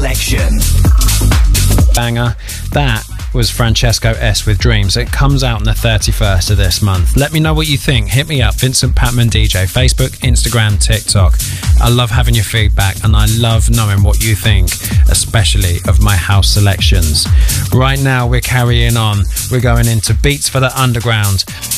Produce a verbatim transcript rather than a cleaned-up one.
selection. Banger. That was Francesco S with Dreams. It comes out on the thirty-first of this month. Let me know what you think. Hit me up, Vincent Patman D J, Facebook, Instagram, TikTok. I love having your feedback and I love knowing what you think, especially of my house selections. Right now we're carrying on. We're going into Beats for the Underground.